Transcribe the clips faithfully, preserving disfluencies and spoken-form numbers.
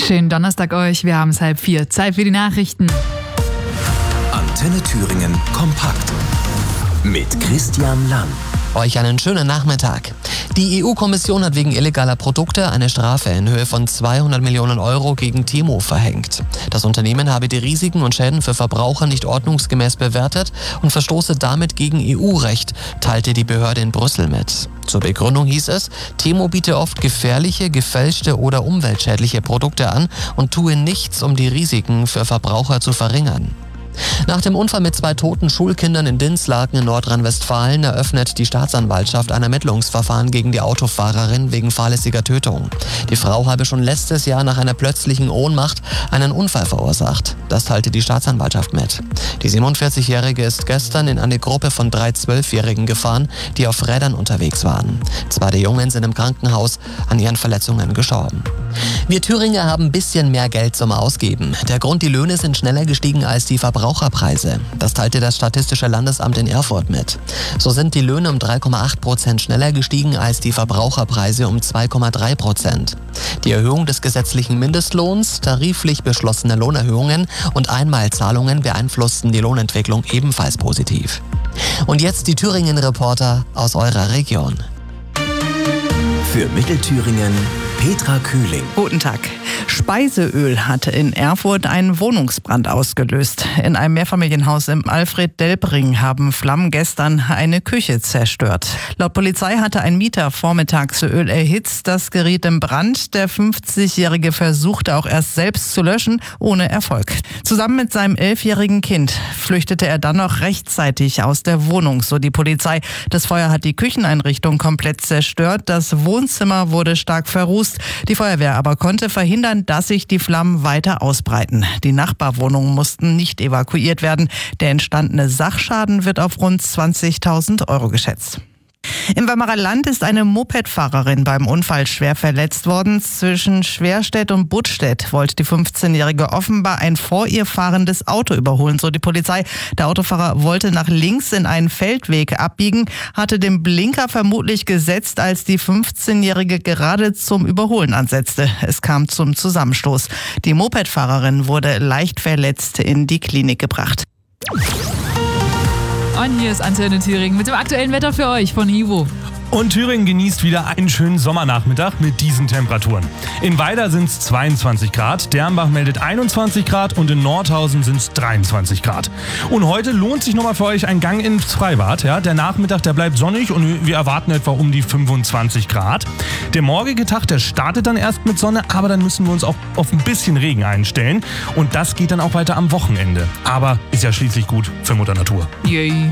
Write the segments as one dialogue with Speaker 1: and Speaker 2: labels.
Speaker 1: Schönen Donnerstag euch, wir haben es halb vier. Zeit für die Nachrichten.
Speaker 2: Antenne Thüringen kompakt mit Christian Lang.
Speaker 3: Euch einen schönen Nachmittag. Die E U-Kommission hat wegen illegaler Produkte eine Strafe in Höhe von zweihundert Millionen Euro gegen Temu verhängt. Das Unternehmen habe die Risiken und Schäden für Verbraucher nicht ordnungsgemäß bewertet und verstoße damit gegen E U-Recht, teilte die Behörde in Brüssel mit. Zur Begründung hieß es, Temu biete oft gefährliche, gefälschte oder umweltschädliche Produkte an und tue nichts, um die Risiken für Verbraucher zu verringern. Nach dem Unfall mit zwei toten Schulkindern in Dinslaken in Nordrhein-Westfalen eröffnet die Staatsanwaltschaft ein Ermittlungsverfahren gegen die Autofahrerin wegen fahrlässiger Tötung. Die Frau habe schon letztes Jahr nach einer plötzlichen Ohnmacht einen Unfall verursacht. Das teilte die Staatsanwaltschaft mit. Die siebenundvierzigjährige ist gestern in eine Gruppe von drei Zwölfjährigen gefahren, die auf Rädern unterwegs waren. Zwei der Jungen sind im Krankenhaus an ihren Verletzungen gestorben. Wir Thüringer haben ein bisschen mehr Geld zum Ausgeben. Der Grund, die Löhne sind schneller gestiegen als die Verbraucherpreise. Das teilte das Statistische Landesamt in Erfurt mit. So sind die Löhne um drei Komma acht Prozent schneller gestiegen als die Verbraucherpreise um zwei Komma drei Prozent. Die Erhöhung des gesetzlichen Mindestlohns, tariflich beschlossene Lohnerhöhungen und Einmalzahlungen beeinflussten die Lohnentwicklung ebenfalls positiv. Und jetzt die Thüringen-Reporter aus eurer Region.
Speaker 2: Für Mittelthüringen Petra Kühling.
Speaker 4: Guten Tag. Speiseöl hatte in Erfurt einen Wohnungsbrand ausgelöst. In einem Mehrfamilienhaus im Alfred-Delpring haben Flammen gestern eine Küche zerstört. Laut Polizei hatte ein Mieter vormittags Öl erhitzt. Das geriet in Brand. Der fünfzigjährige versuchte auch erst selbst zu löschen, ohne Erfolg. Zusammen mit seinem elfjährigen Kind flüchtete er dann noch rechtzeitig aus der Wohnung, so die Polizei. Das Feuer hat die Kücheneinrichtung komplett zerstört. Das Wohnzimmer wurde stark verrußt. Die Feuerwehr aber konnte verhindern, dass sich die Flammen weiter ausbreiten. Die Nachbarwohnungen mussten nicht evakuiert werden. Der entstandene Sachschaden wird auf rund zwanzigtausend Euro geschätzt. Im Weimarer Land ist eine Mopedfahrerin beim Unfall schwer verletzt worden. Zwischen Schwerstedt und Buttstedt wollte die fünfzehnjährige offenbar ein vor ihr fahrendes Auto überholen, so die Polizei. Der Autofahrer wollte nach links in einen Feldweg abbiegen, hatte den Blinker vermutlich gesetzt, als die fünfzehnjährige gerade zum Überholen ansetzte. Es kam zum Zusammenstoß. Die Mopedfahrerin wurde leicht verletzt in die Klinik gebracht.
Speaker 1: Und hier ist Antenne Thüringen mit dem aktuellen Wetter für euch von Ivo.
Speaker 5: Und Thüringen genießt wieder einen schönen Sommernachmittag mit diesen Temperaturen. In Weida sind es zweiundzwanzig Grad, Dernbach meldet einundzwanzig Grad und in Nordhausen sind es dreiundzwanzig Grad. Und heute lohnt sich nochmal für euch ein Gang ins Freibad. Ja? Der Nachmittag, der bleibt sonnig und wir erwarten etwa um die fünfundzwanzig Grad. Der morgige Tag, der startet dann erst mit Sonne, aber dann müssen wir uns auch auf ein bisschen Regen einstellen. Und das geht dann auch weiter am Wochenende. Aber ist ja schließlich gut für Mutter Natur.
Speaker 1: Yay.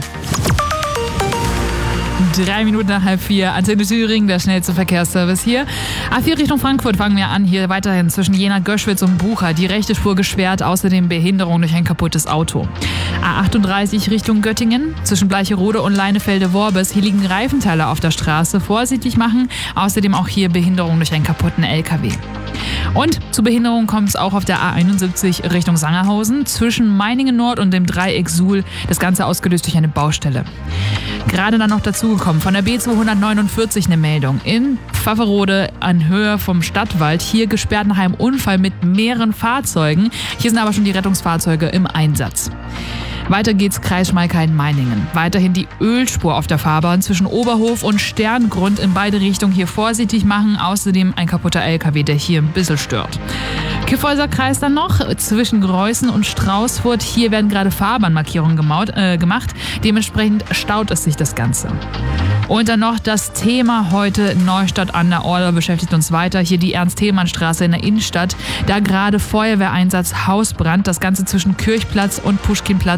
Speaker 1: Drei Minuten nach halb vier, Antenne Thüringen, der schnellste Verkehrsservice hier. A vier Richtung Frankfurt fangen wir an, hier weiterhin zwischen Jena, Göschwitz und Bucha. Die rechte Spur gesperrt, außerdem Behinderung durch ein kaputtes Auto. A achtunddreißig Richtung Göttingen, zwischen Bleicherode und Leinefelde-Worbes. Hier liegen Reifenteile auf der Straße, vorsichtig machen. Außerdem auch hier Behinderung durch einen kaputten L K W. Und zu Behinderung kommt es auch auf der A einundsiebzig Richtung Sangerhausen, zwischen Meiningen Nord und dem Dreieck Suhl. Das Ganze ausgelöst durch eine Baustelle. Gerade dann noch dazugekommen, von der B zweihundertneunundvierzig eine Meldung. In Pfafferode an Höhe vom Stadtwald, hier gesperrt nach einem Unfall mit mehreren Fahrzeugen. Hier sind aber schon die Rettungsfahrzeuge im Einsatz. Weiter geht's Kreis Schmalkalden-Meiningen. Weiterhin die Ölspur auf der Fahrbahn zwischen Oberhof und Sterngrund in beide Richtungen hier vorsichtig machen. Außerdem ein kaputter L K W, der hier ein bisschen stört. Kyffhäuser Kreis dann noch, zwischen Greußen und Straußfurt. Hier werden gerade Fahrbahnmarkierungen gemaut, äh, gemacht. Dementsprechend staut es sich das Ganze. Und dann noch das Thema heute, Neustadt an der Order beschäftigt uns weiter. Hier die Ernst-Thälmann-Straße in der Innenstadt. Da gerade Feuerwehreinsatz, Hausbrand. Das Ganze zwischen Kirchplatz und Puschkinplatz.